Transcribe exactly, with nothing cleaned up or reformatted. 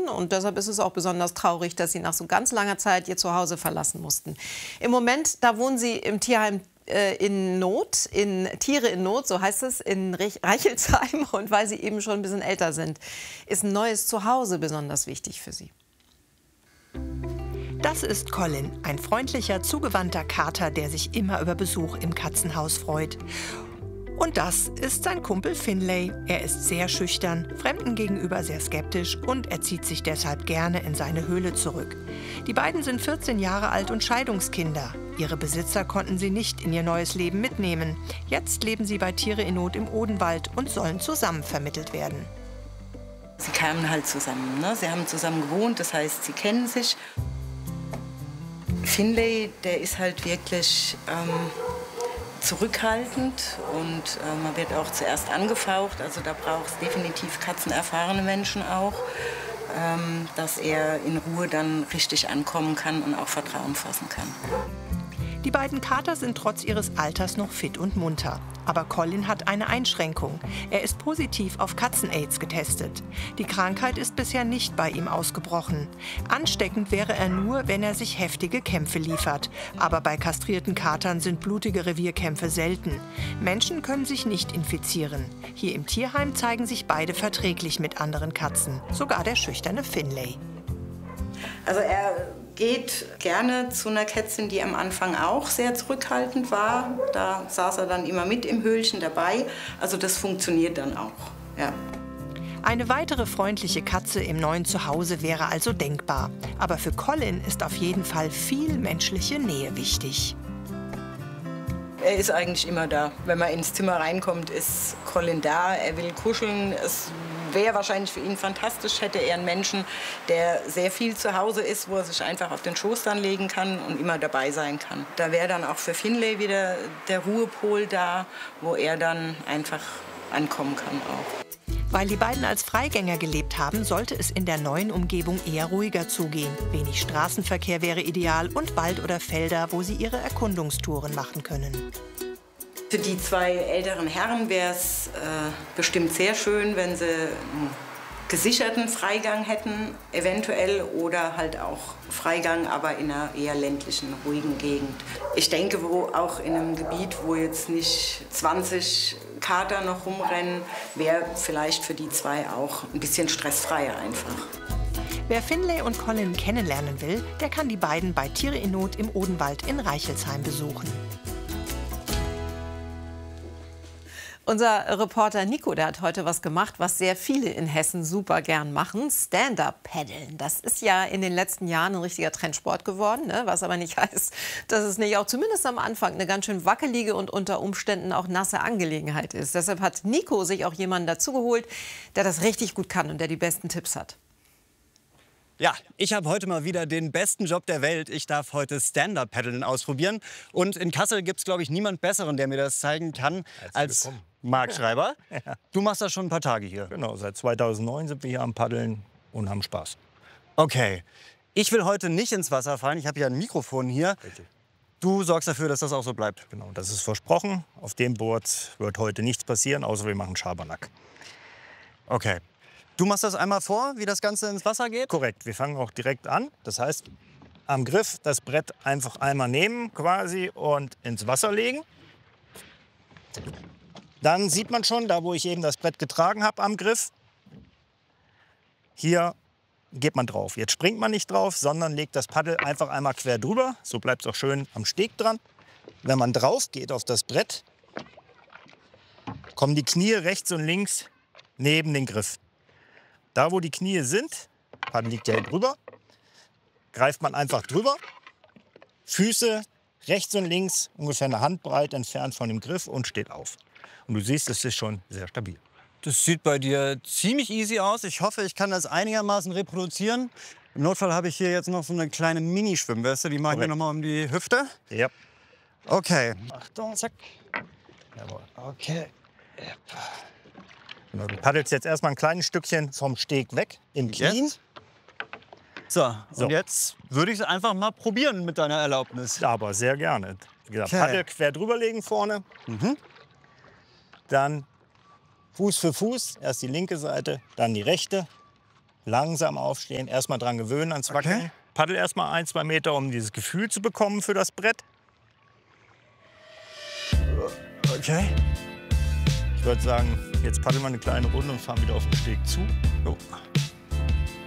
und deshalb ist es auch besonders traurig, dass sie nach so ganz langer Zeit ihr Zuhause verlassen mussten. Im Moment, da wohnen sie im Tierheim in Not, in Tiere in Not, so heißt es, in Reichelsheim. Und weil sie eben schon ein bisschen älter sind, ist ein neues Zuhause besonders wichtig für sie. Das ist Colin, ein freundlicher, zugewandter Kater, der sich immer über Besuch im Katzenhaus freut. Und das ist sein Kumpel Finlay. Er ist sehr schüchtern, Fremden gegenüber sehr skeptisch und er zieht sich deshalb gerne in seine Höhle zurück. Die beiden sind vierzehn Jahre alt und Scheidungskinder. Ihre Besitzer konnten sie nicht in ihr neues Leben mitnehmen. Jetzt leben sie bei Tiere in Not im Odenwald und sollen zusammen vermittelt werden. Sie kamen halt zusammen, ne? Sie haben zusammen gewohnt, das heißt, sie kennen sich. Finlay, der ist halt wirklich ähm, zurückhaltend und äh, man wird auch zuerst angefaucht. Also da braucht es definitiv katzenerfahrene Menschen auch, ähm, dass er in Ruhe dann richtig ankommen kann und auch Vertrauen fassen kann. Die beiden Kater sind trotz ihres Alters noch fit und munter. Aber Colin hat eine Einschränkung. Er ist positiv auf Katzen-Aids getestet. Die Krankheit ist bisher nicht bei ihm ausgebrochen. Ansteckend wäre er nur, wenn er sich heftige Kämpfe liefert. Aber bei kastrierten Katern sind blutige Revierkämpfe selten. Menschen können sich nicht infizieren. Hier im Tierheim zeigen sich beide verträglich mit anderen Katzen. Sogar der schüchterne Finlay. Also er geht gerne zu einer Kätzin, die am Anfang auch sehr zurückhaltend war. Da saß er dann immer mit im Höhlchen dabei. Also das funktioniert dann auch, ja. Eine weitere freundliche Katze im neuen Zuhause wäre also denkbar. Aber für Colin ist auf jeden Fall viel menschliche Nähe wichtig. Er ist eigentlich immer da. Wenn man ins Zimmer reinkommt, ist Colin da. Er will kuscheln. Es wäre wahrscheinlich für ihn fantastisch, hätte er einen Menschen, der sehr viel zu Hause ist, wo er sich einfach auf den Schoß dann legen kann und immer dabei sein kann. Da wäre dann auch für Finlay wieder der Ruhepol da, wo er dann einfach ankommen kann auch. Weil die beiden als Freigänger gelebt haben, sollte es in der neuen Umgebung eher ruhiger zugehen. Wenig Straßenverkehr wäre ideal und Wald oder Felder, wo sie ihre Erkundungstouren machen können. Für die zwei älteren Herren wäre es äh, bestimmt sehr schön, wenn sie einen gesicherten Freigang hätten, eventuell, oder halt auch Freigang, aber in einer eher ländlichen, ruhigen Gegend. Ich denke, wo auch in einem Gebiet, wo jetzt nicht zwanzig Kater noch rumrennen, wäre vielleicht für die zwei auch ein bisschen stressfreier einfach. Wer Finlay und Colin kennenlernen will, der kann die beiden bei Tiere in Not im Odenwald in Reichelsheim besuchen. Unser Reporter Nico, der hat heute was gemacht, was sehr viele in Hessen super gern machen: Stand-up-Paddeln. Das ist ja in den letzten Jahren ein richtiger Trendsport geworden, ne? Was aber nicht heißt, dass es nicht auch zumindest am Anfang eine ganz schön wackelige und unter Umständen auch nasse Angelegenheit ist. Deshalb hat Nico sich auch jemanden dazugeholt, der das richtig gut kann und der die besten Tipps hat. Ja, ich habe heute mal wieder den besten Job der Welt. Ich darf heute Stand-up-Paddeln ausprobieren. Und in Kassel gibt es, glaube ich, niemand Besseren, der mir das zeigen kann, als Marc Schreiber. Ja. Du machst das schon ein paar Tage hier. Genau, seit zweitausendneun sind wir hier am Paddeln und haben Spaß. Okay, ich will heute nicht ins Wasser fallen. Ich habe ja ein Mikrofon hier. Richtig. Du sorgst dafür, dass das auch so bleibt. Genau, das ist versprochen. Auf dem Board wird heute nichts passieren, außer wir machen Schabernack. Okay. Du machst das einmal vor, wie das Ganze ins Wasser geht? Korrekt, wir fangen auch direkt an. Das heißt, am Griff das Brett einfach einmal nehmen quasi und ins Wasser legen. Dann sieht man schon, da wo ich eben das Brett getragen habe am Griff, hier geht man drauf. Jetzt springt man nicht drauf, sondern legt das Paddel einfach einmal quer drüber. So bleibt es auch schön am Steg dran. Wenn man drauf geht auf das Brett, kommen die Knie rechts und links neben den Griff. Da, wo die Knie sind, Paddel liegt ja hier drüber, greift man einfach drüber. Füße rechts und links ungefähr eine Handbreit entfernt von dem Griff und steht auf. Und du siehst, es ist schon sehr stabil. Das sieht bei dir ziemlich easy aus. Ich hoffe, ich kann das einigermaßen reproduzieren. Im Notfall habe ich hier jetzt noch so eine kleine Mini-Schwimmweste. Die mache ich mir noch mal um die Hüfte. Ja. Okay. Achtung, zack. Jawohl. Okay. Genau, du paddelst jetzt erstmal ein kleines Stückchen vom Steg weg, im Knien. Jetzt? So, So. und jetzt würde ich es einfach mal probieren mit deiner Erlaubnis. Ja, aber sehr gerne. Wie gesagt, Okay. Paddel quer drüberlegen vorne. Mhm. Dann Fuß für Fuß. Erst die linke Seite, dann die rechte. Langsam aufstehen, erstmal dran gewöhnen ans Wackeln. Okay. Paddel erstmal ein, zwei Meter, um dieses Gefühl zu bekommen für das Brett. Okay. Ich würde sagen, jetzt paddeln wir eine kleine Runde und fahren wieder auf den Steg zu. So.